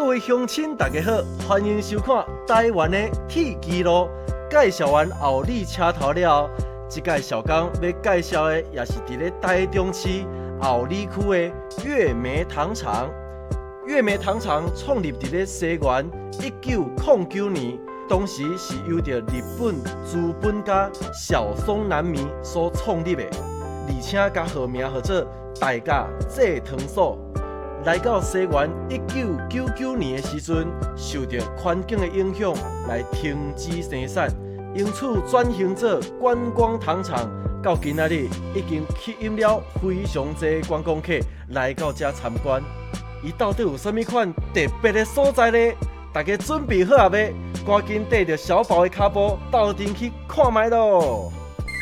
各位乡亲，大家好，欢迎收看台湾的铁记录。介绍完后里车头了后，这届小刚要介绍的也是伫咧台中市后里区的月梅糖厂。月梅糖厂创立伫咧西元1909年，当时是由着日本资本家小松南弥所创立的，而且甲号名号做大甲制糖所。来到西元1999年的时阵，受到环境的影响，来停止生产，因此转型做观光糖厂。到今仔日已经吸引了非常多观光客来到这参观。伊到底有啥物款特别的所在呢？大家准备好啊未？赶紧带着小宝的脚步到阵去看卖咯！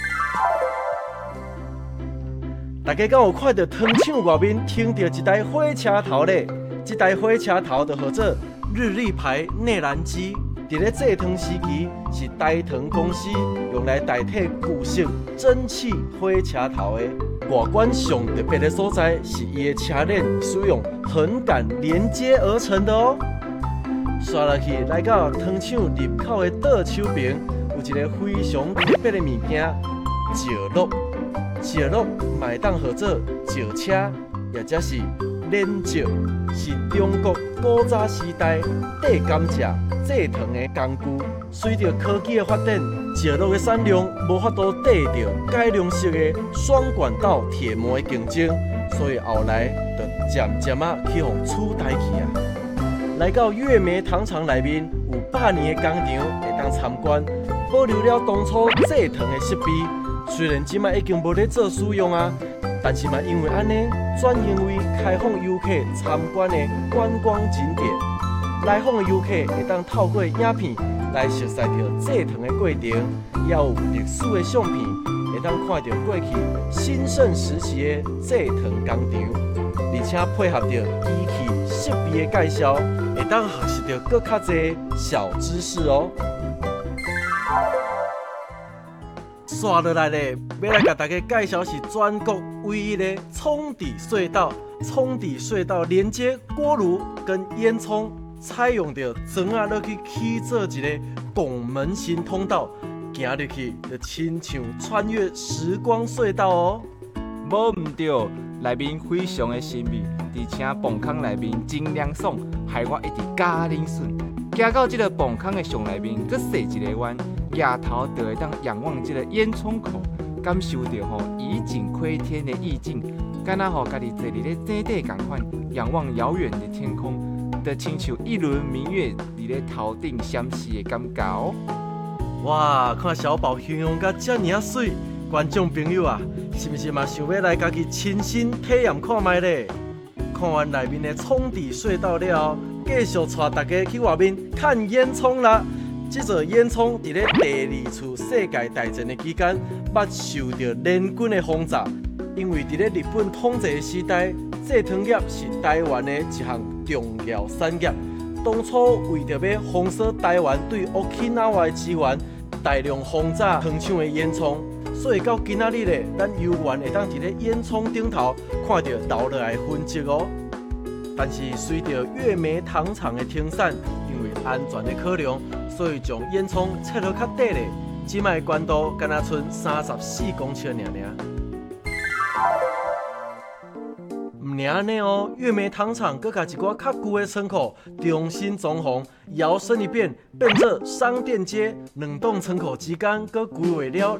大家敢有看到糖厂外面停着一台火车头呢？这台火车头就叫做日立牌内燃机。伫咧制糖时期，是台糖公司用来代替旧式蒸汽火车头的。外观上特别的所在是伊的车链使用横杆连接而成的哦。刷落去，来到糖厂入口的倒手边，有一个非常特别的物件——石鹿。石鹿卖当号做石车，也则是炼石，是中国古早时代制甘蔗、制糖的工具。随着科技的发展，石鹿的产量无法度抵着改良式的双管道铁模的竞争，所以后来就渐渐去互取代去啊。来到月梅糖厂内面，有100年的工厂会当参观，保留了当初制糖的设备。虽然即摆已经无咧做使用啊，但是嘛因为安尼转型为开放游客参观的观光景点。来访的游客会当透过影片来熟悉到制糖的过程，也有历史的相片，会当看到过去兴盛时期的制糖工厂，而且配合着机器设备的介绍，会当学习到更较侪小知识哦。刷落来咧，要来甲大家介绍是全国唯一的冲底隧道。冲底隧道连接锅炉跟烟囱，采用着砖啊落去起做一个拱门型通道，行入去就亲像穿越时光隧道哦。 无毋对，内面非常的神秘，而且磅空内面真凉爽，害我一直加冷顺。行到这个磅空的上内面，佮踅一个弯，抬头就会当仰望这个烟囱口，感受到怡景窥天的意境，敢若家己坐伫咧井底同款，仰望遥远的天空，就亲像一轮明月伫咧头顶闪烁的感觉哦。 哇，看小宝形容甲遮尔水，观众朋友啊，是毋是嘛想要来家己亲身体验看卖咧？看完内面的冲底隧道了后，继续带大家去外面看烟囱啦。这座烟囱伫咧第2次世界大战的期间，捌受到联军的轰炸。因为伫咧日本统治的时代，制糖业是台湾的一项重要产业。当初为着要封锁台湾对 Okinawa 的支援，大量轰炸糖厂的烟囱，所以到今仔日咧，咱游玩会当伫咧烟囱顶头看到流落来的痕迹哦。但是随着月梅糖厂的停产，因为安全的考量，所以将烟囱切到较底咧，即卖关度敢若剩34公尺尔。唔仅安尼哦，月梅糖厂佮甲一寡较旧的仓库重新装潢，摇身一变，变作商店街。2栋仓库之间，佮规划了